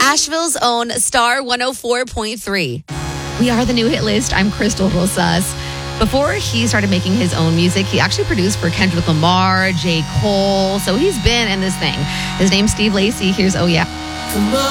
Asheville's own Star 104.3. We are the new hit list. I'm Crystal Rosas. Before he started making his own music, he actually produced for Kendrick Lamar, J. Cole. So he's been in this thing. His name's Steve Lacy. Here's Oh Yeah. Come on.